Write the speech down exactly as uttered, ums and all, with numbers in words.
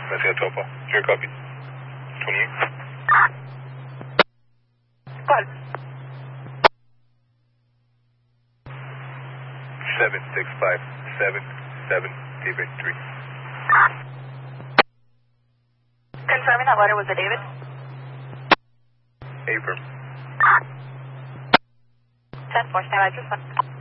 Let's get Topo. Your copy. twenty-eight. ¿Cuál? seven six five seven seven David three. Confirming that letter was a David? Abram. ten four, stand by, just one.